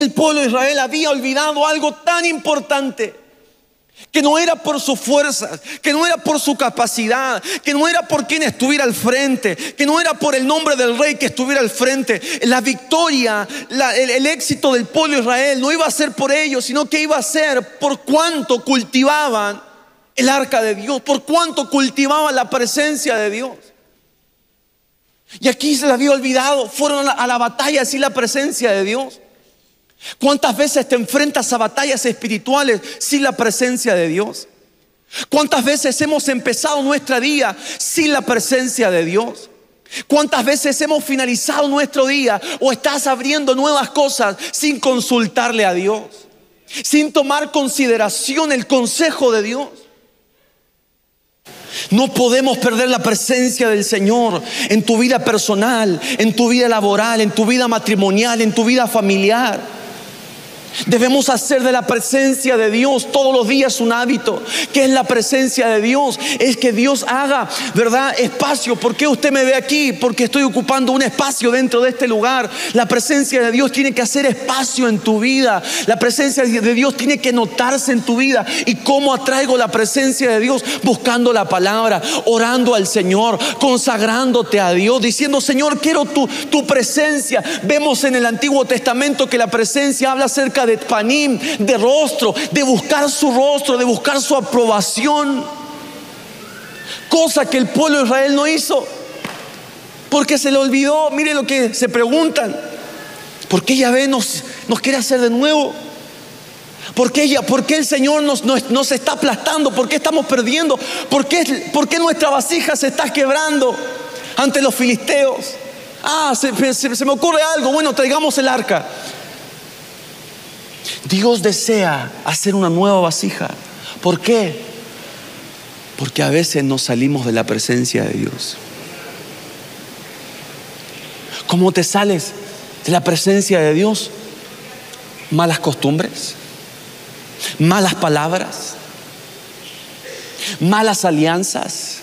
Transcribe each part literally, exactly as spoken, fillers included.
El pueblo de Israel había olvidado algo tan importante, que no era por sus fuerzas, que no era por su capacidad, que no era por quien estuviera al frente, que no era por el nombre del rey que estuviera al frente. La victoria, la, el, el éxito del pueblo de Israel no iba a ser por ellos, sino que iba a ser por cuánto cultivaban el arca de Dios, por cuánto cultivaban la presencia de Dios. Y aquí se les había olvidado, fueron a la, a la batalla sin la presencia de Dios. ¿Cuántas veces te enfrentas a batallas espirituales sin la presencia de Dios? ¿Cuántas veces hemos empezado nuestro día sin la presencia de Dios? ¿Cuántas veces hemos finalizado nuestro día o estás abriendo nuevas cosas sin consultarle a Dios, sin tomar consideración el consejo de Dios? No podemos perder la presencia del Señor en tu vida personal, en tu vida laboral, en tu vida matrimonial, en tu vida familiar. Debemos hacer de la presencia de Dios todos los días un hábito. ¿Qué es la presencia de Dios? Es que Dios haga, ¿verdad?, espacio. ¿Por qué usted me ve aquí? Porque estoy ocupando un espacio dentro de este lugar. La presencia de Dios tiene que hacer espacio en tu vida. La presencia de Dios tiene que notarse en tu vida. ¿Y cómo atraigo la presencia de Dios? Buscando la palabra, orando al Señor, consagrándote a Dios, diciendo: Señor, quiero tu, tu presencia. Vemos en el Antiguo Testamento que la presencia habla acerca de panim, de rostro, de buscar su rostro, de buscar su aprobación, cosa que el pueblo de Israel no hizo, porque se le olvidó. Mire lo que se preguntan: ¿por qué Yahvé nos, nos quiere hacer de nuevo? ¿Por qué, ella, ¿Por qué el Señor nos, nos, nos está aplastando? ¿Por qué estamos perdiendo? ¿Por qué, ¿Por qué nuestra vasija se está quebrando ante los filisteos? Ah, se, se, se me ocurre algo. Bueno, traigamos el arca. Dios desea hacer una nueva vasija. ¿Por qué? Porque a veces nos salimos de la presencia de Dios. ¿Cómo te sales de la presencia de Dios? Malas costumbres, malas palabras, malas alianzas,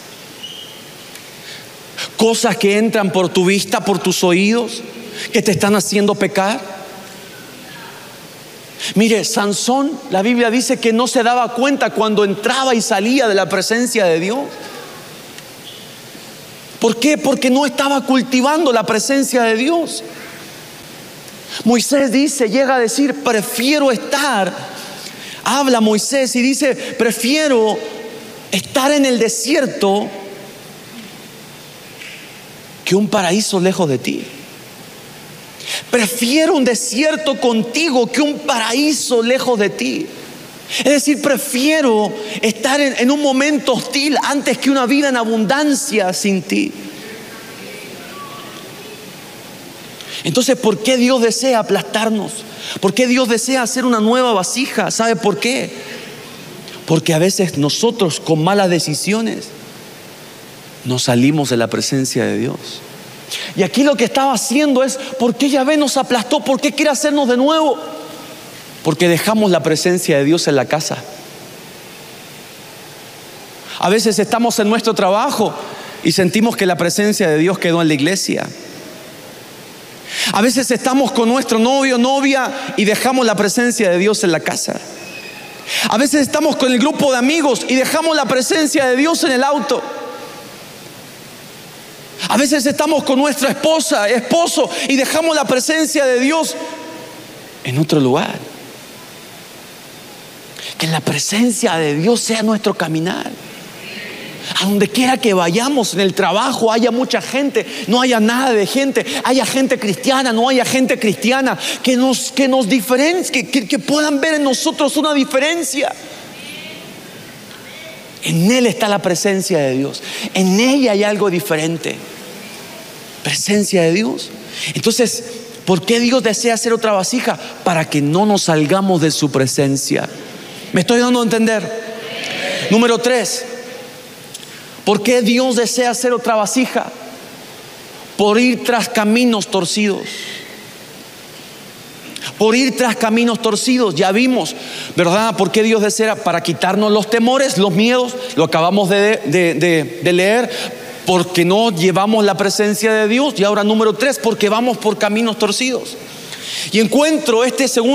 cosas que entran por tu vista, por tus oídos, que te están haciendo pecar. Mire, Sansón, la Biblia dice que no se daba cuenta cuando entraba y salía de la presencia de Dios. ¿Por qué? Porque no estaba cultivando la presencia de Dios. Moisés dice, llega a decir: prefiero estar, habla Moisés y dice: prefiero estar en el desierto que un paraíso lejos de ti. Prefiero un desierto contigo que un paraíso lejos de ti. Es decir, prefiero estar en, en un momento hostil antes que una vida en abundancia sin ti. Entonces, ¿por qué Dios desea aplastarnos? ¿Por qué Dios desea hacer una nueva vasija? ¿Sabe por qué? Porque a veces nosotros, con malas decisiones, nos salimos de la presencia de Dios. Y aquí lo que estaba haciendo es: ¿por qué Yahvé nos aplastó? ¿Por qué quiere hacernos de nuevo? Porque dejamos la presencia de Dios en la casa. A veces estamos en nuestro trabajo y sentimos que la presencia de Dios quedó en la iglesia. A veces estamos con nuestro novio o novia y dejamos la presencia de Dios en la casa. A veces estamos con el grupo de amigos y dejamos la presencia de Dios en el auto. A veces estamos con nuestra esposa, esposo, y dejamos la presencia de Dios en otro lugar. Que la presencia de Dios sea nuestro caminar. A donde quiera que vayamos, en el trabajo haya mucha gente, no haya nada de gente, haya gente cristiana, no haya gente cristiana, que nos, que nos diferencie, que, que, que puedan ver en nosotros una diferencia. En Él está la presencia de Dios. En ella hay algo diferente. Presencia de Dios. Entonces, ¿por qué Dios desea hacer otra vasija? Para que no nos salgamos de su presencia. ¿Me estoy dando a entender? Número tres. ¿Por qué Dios desea hacer otra vasija? Por ir tras caminos torcidos. Por ir tras caminos torcidos. Ya vimos, ¿verdad? ¿Por qué Dios desea? Para quitarnos los temores, los miedos. Lo acabamos de, de, de, de leer. Porque no llevamos la presencia de Dios. Y ahora número tres, porque vamos por caminos torcidos. Y encuentro este segundo